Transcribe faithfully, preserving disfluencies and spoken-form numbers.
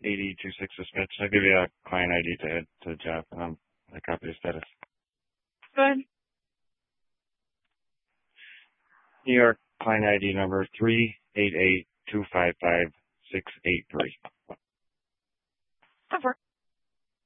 eighty two six suspension. I'll give you a client I D to add to the job. Um, a copy of status. Good. New York client I D number three eight eight two five five six eight three.